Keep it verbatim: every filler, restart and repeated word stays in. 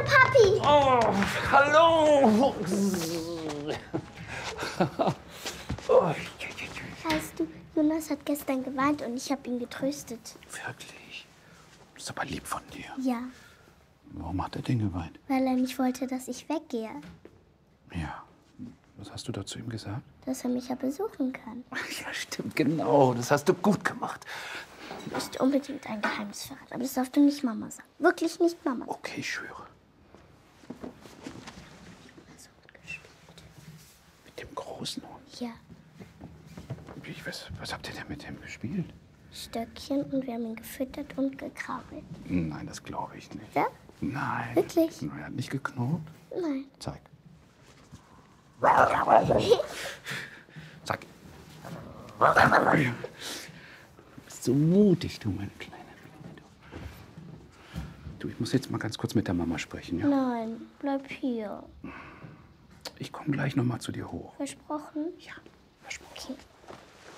Papi! Oh, hallo! Oh. Weißt du, Jonas hat gestern geweint und ich habe ihn getröstet. Wirklich? Das ist aber lieb von dir. Ja. Warum hat er denn geweint? Weil er nicht wollte, dass ich weggehe. Ja. Was hast du da zu ihm gesagt? Dass er mich ja besuchen kann. Ja, stimmt, genau. Das hast du gut gemacht. Ich möchte unbedingt ein Geheimnis verraten, aber das darfst du nicht Mama sagen. Wirklich nicht Mama. Okay, ich schwöre. Also gespielt. Mit dem großen Hund? Ja. Wie, was, was habt ihr denn mit dem gespielt? Stöckchen und wir haben ihn gefüttert und gekrabbelt. Nein, das glaube ich nicht. Ja? Nein. Wirklich? Er hat nicht geknurrt? Nein. Zeig. Zeig. Du bist so mutig, du, meine kleine Blume. Du, ich muss jetzt mal ganz kurz mit der Mama sprechen, ja? Nein, bleib hier. Ich komme gleich noch mal zu dir hoch. Versprochen? Ja, versprochen. Okay.